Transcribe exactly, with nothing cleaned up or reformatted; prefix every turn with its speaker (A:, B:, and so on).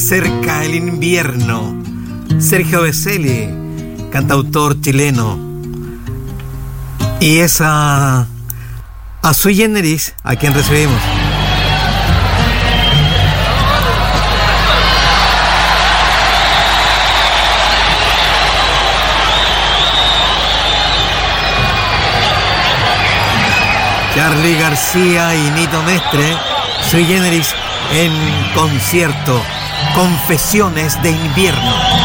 A: Cerca el invierno. Sergio Beselli, cantautor chileno. Y es a, a Sui Generis a quien recibimos. Charly García y Nito Mestre, Sui Generis en concierto. Confesiones de invierno.